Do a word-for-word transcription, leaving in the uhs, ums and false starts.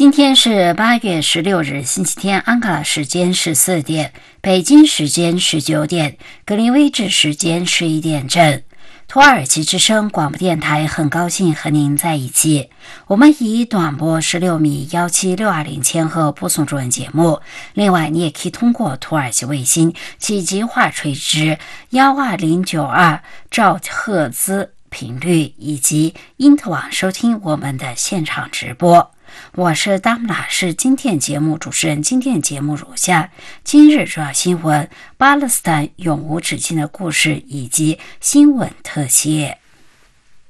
今天是八月十六日，星期天，安卡拉时间十四点，北京时间十九点，格林威治时间十一点整。土耳其之声广播电台很高兴和您在一起。我们以短波十六米一七六二零千赫播送中文节目。另外，你也可以通过土耳其卫星企及话垂直一二零九二兆赫兹频率以及因特网收听我们的现场直播。我是达姆拉，是今天节目主持人。今天节目如下：今日主要新闻、巴勒斯坦永无止境的故事以及新闻特写。